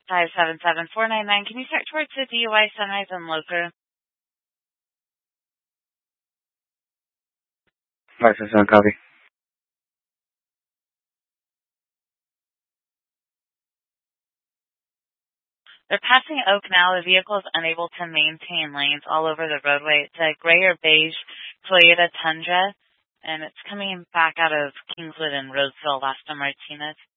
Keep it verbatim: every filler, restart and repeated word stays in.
five seven seven four nine nine. Can you check towards the D U I Sunrise and Local? five seven seven, copy. They're passing Oak now. The vehicle is unable to maintain lanes all over the roadway. It's a gray or beige Toyota Tundra, and it's coming back out of Kingswood and Roseville, Lasta Martinez.